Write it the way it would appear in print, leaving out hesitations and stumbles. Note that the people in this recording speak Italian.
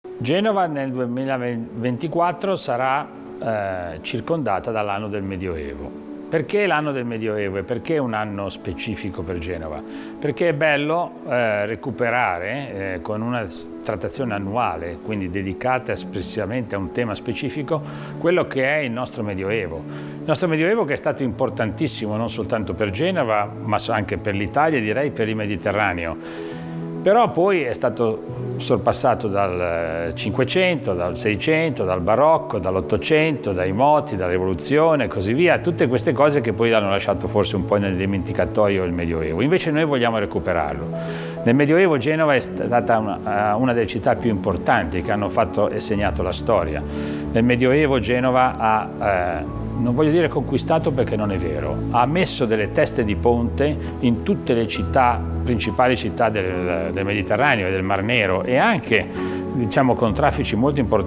Genova nel 2024 sarà circondata dall'anno del Medioevo. Perché l'anno del Medioevo e perché un anno specifico per Genova? Perché è bello recuperare con una trattazione annuale, quindi dedicata espressivamente a un tema specifico, quello che è il nostro Medioevo. Il nostro Medioevo che è stato importantissimo non soltanto per Genova, ma anche per l'Italia e direi per il Mediterraneo. Però poi è stato sorpassato dal Cinquecento, dal Seicento, dal Barocco, dall'Ottocento, dai moti, dalla Rivoluzione e così via, tutte queste cose che poi hanno lasciato forse un po' nel dimenticatoio il Medioevo. Invece noi vogliamo recuperarlo. Nel Medioevo Genova è stata una delle città più importanti che hanno fatto e segnato la storia. Nel Medioevo Genova ha non voglio dire conquistato perché non è vero, ha messo delle teste di ponte in tutte le città, principali città del Mediterraneo e del Mar Nero e anche, diciamo, con traffici molto importanti